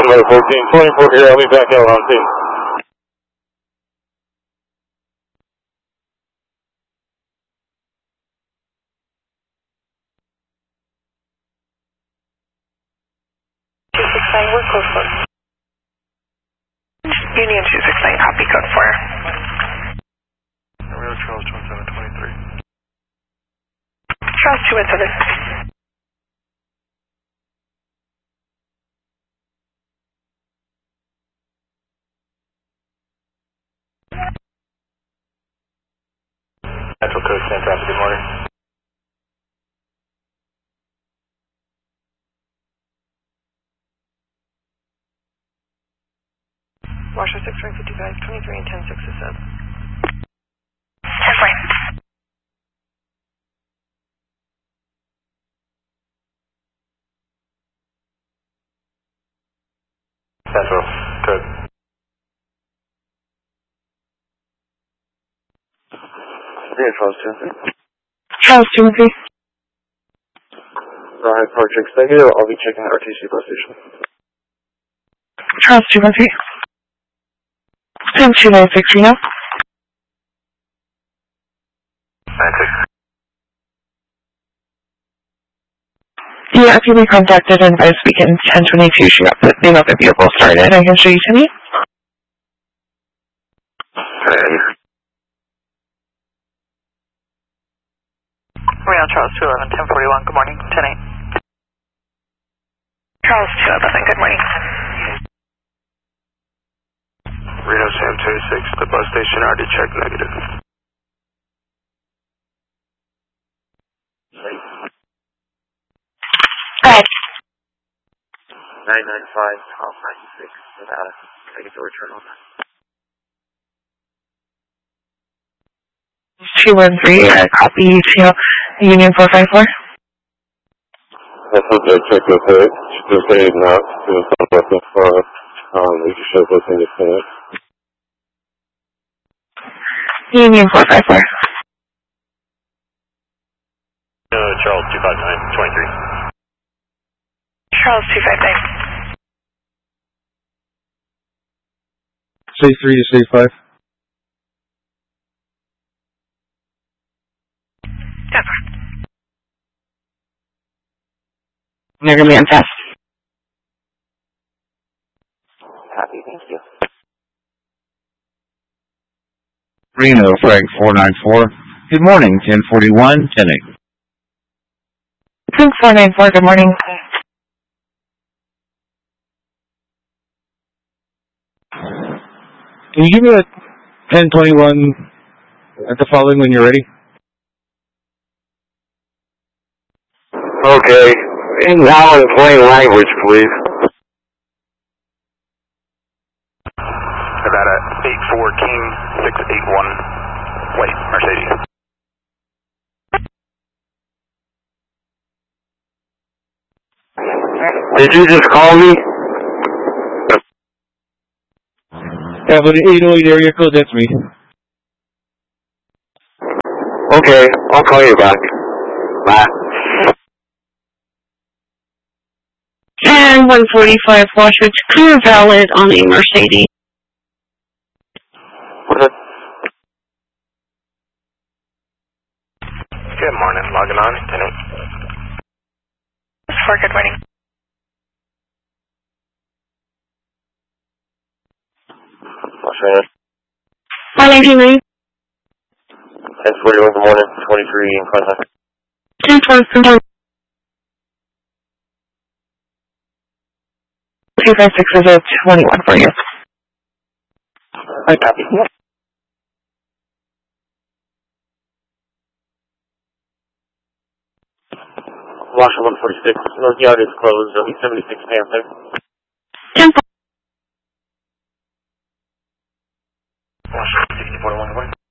Another 1424 here, I'll be back out on scene. We're code 4. Union 269, copy code 4. Rio Charles 2723. Charles 217. Central Coast, San Traffic, good morning. Washer 655, 23 and 10-6 is up. 10-4. Central, good. Rio Charles 213. Charles 213. Rawhide Park checks negative, I'll be checking the RTC bus station. Charles 213. 10-296, Reno. 96. Yeah, if you be contacted and by speaking 1022, she got the name of the vehicle started. I can show you to me. Reno Charles 211, 1041, good morning, 10-8. Charles 211, good morning. Reno Sam 26, the bus station already checked negative. Alright. 995, Top 96, Nevada. I get the return on that. 213, copy UTL, Union 454. That's what I checked with her. She just said not to do something for we just showed those things to finish. Union 454. Charles 259, 23. Charles 259. Say 3 to say 5. They're going to be on test. Happy, thank you. Reno, Frank 494. Good morning, 1041, 10-8. Frank 494, good morning. Can you give me a 1021 at the following when you're ready? Okay. Now in plain language, please. About a 84 King 681 white Mercedes. Did you just call me? Yeah, but 808 area code, that's me. Okay, I'll call you back. Bye. And 145 Washer, clear valid on a Mercedes. Good morning, logging on, 10-8. For good morning. Australia. 189. 1041, good morning, 23 in contact. 10-4, 256 is a 21 for you. I copy. Wash 146, North Yard is closed, only 76 Panther. 10-4. Wash 64 to 1 to 1.